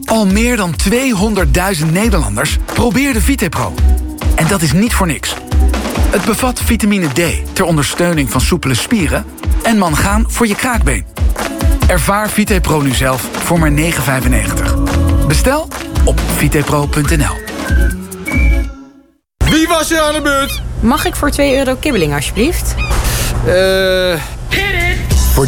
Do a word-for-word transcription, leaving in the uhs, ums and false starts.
Al meer dan tweehonderdduizend Nederlanders probeerden VitePro. En dat is niet voor niks. Het bevat vitamine D ter ondersteuning van soepele spieren en mangaan voor je kraakbeen. Ervaar VitePro nu zelf voor maar negen vijfennegentig. Bestel op vitepro punt n l. Wie was er aan de beurt? Mag ik voor twee euro kibbeling, alsjeblieft? Eh...